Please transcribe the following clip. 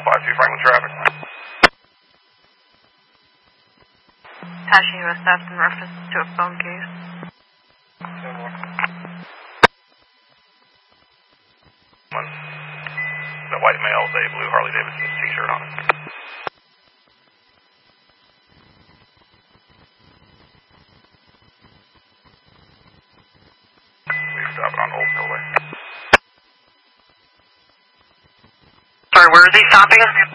52 Franklin traffic. Passing U.S. theft in reference to a phone case. The white male with a blue Harley Davidson t-shirt on it. We stop it on Old Millway. Sorry, where is he stopping us?